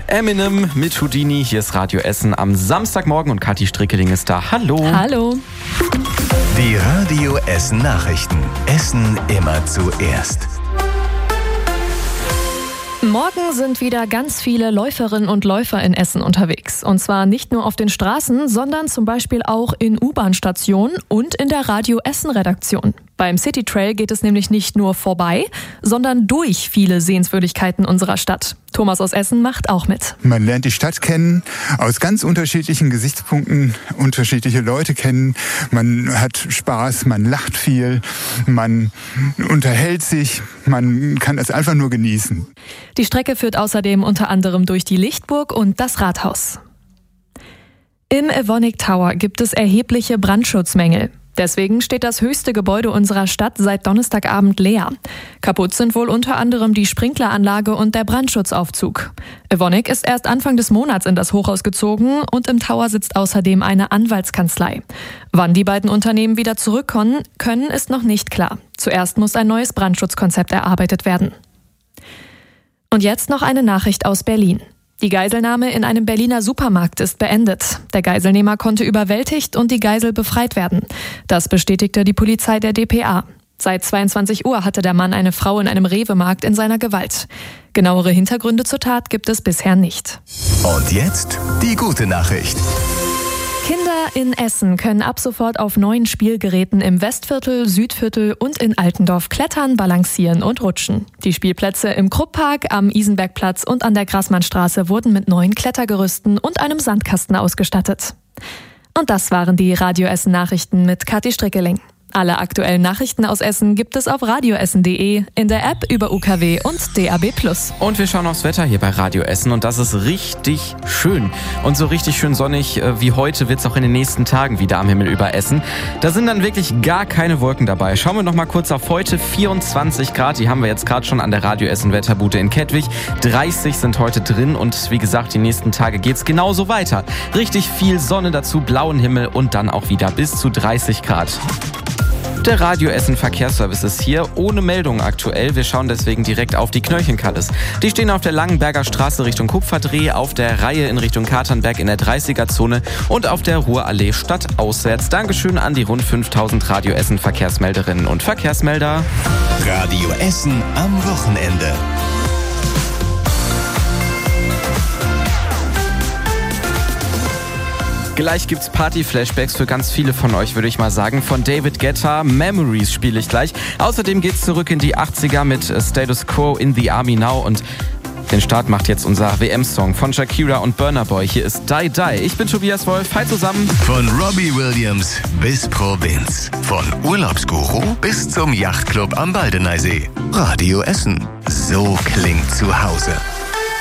Eminem mit Houdini, hier ist Radio Essen am Samstagmorgen und Kathi Strickeling ist da. Hallo. Hallo. Die Radio Essen Nachrichten. Essen immer zuerst. Morgen sind wieder ganz viele Läuferinnen und Läufer in Essen unterwegs. Und zwar nicht nur auf den Straßen, sondern zum Beispiel auch in U-Bahn-Stationen und in der Radio Essen-Redaktion. Beim City Trail geht es nämlich nicht nur vorbei, sondern durch viele Sehenswürdigkeiten unserer Stadt. Thomas aus Essen macht auch mit. Man lernt die Stadt kennen, aus ganz unterschiedlichen Gesichtspunkten, unterschiedliche Leute kennen. Man hat Spaß, man lacht viel, man unterhält sich, man kann es einfach nur genießen. Die Strecke führt außerdem unter anderem durch die Lichtburg und das Rathaus. Im Evonik Tower gibt es erhebliche Brandschutzmängel. Deswegen steht das höchste Gebäude unserer Stadt seit Donnerstagabend leer. Kaputt sind wohl unter anderem die Sprinkleranlage und der Brandschutzaufzug. Evonik ist erst Anfang des Monats in das Hochhaus gezogen und im Tower sitzt außerdem eine Anwaltskanzlei. Wann die beiden Unternehmen wieder zurückkommen können, ist noch nicht klar. Zuerst muss ein neues Brandschutzkonzept erarbeitet werden. Und jetzt noch eine Nachricht aus Berlin. Die Geiselnahme in einem Berliner Supermarkt ist beendet. Der Geiselnehmer konnte überwältigt und die Geisel befreit werden. Das bestätigte die Polizei der dpa. Seit 22 Uhr hatte der Mann eine Frau in einem Rewe-Markt in seiner Gewalt. Genauere Hintergründe zur Tat gibt es bisher nicht. Und jetzt die gute Nachricht. Kinder in Essen können ab sofort auf neuen Spielgeräten im Westviertel, Südviertel und in Altendorf klettern, balancieren und rutschen. Die Spielplätze im Krupppark, am Isenbergplatz und an der Grassmannstraße wurden mit neuen Klettergerüsten und einem Sandkasten ausgestattet. Und das waren die Radio Essen Nachrichten mit Kathi Strickeling. Alle aktuellen Nachrichten aus Essen gibt es auf radioessen.de, in der App über UKW und DAB+. Und wir schauen aufs Wetter hier bei Radio Essen und das ist richtig schön. Und so richtig schön sonnig wie heute wird es auch in den nächsten Tagen wieder am Himmel über Essen. Da sind dann wirklich gar keine Wolken dabei. Schauen wir noch mal kurz auf heute. 24 Grad, die haben wir jetzt gerade schon an der Radio Essen Wetterbude in Kettwig. 30 sind heute drin und wie gesagt, die nächsten Tage geht's genauso weiter. Richtig viel Sonne dazu, blauen Himmel und dann auch wieder bis zu 30 Grad. Der Radio Essen Verkehrsservice ist hier, ohne Meldung aktuell. Wir schauen deswegen direkt auf die Knöllchenkalles. Die stehen auf der Langenberger Straße Richtung Kupferdreh, auf der Reihe in Richtung Katernberg in der 30er-Zone und auf der Ruhrallee stadtauswärts. Dankeschön an die rund 5000 Radio Essen Verkehrsmelderinnen und Verkehrsmelder. Radio Essen am Wochenende. Gleich gibt's Party-Flashbacks für ganz viele von euch, würde ich mal sagen. Von David Guetta, Memories spiele ich gleich. Außerdem geht's zurück in die 80er mit Status Quo in the Army Now und den Start macht jetzt unser WM-Song von Shakira und Burna Boy. Hier ist Die Die. Ich bin Tobias Wolf. Hi zusammen. Von Robbie Williams bis Provinz. Von Urlaubsguru bis zum Yachtclub am Baldeneysee. Radio Essen. So klingt zu Hause.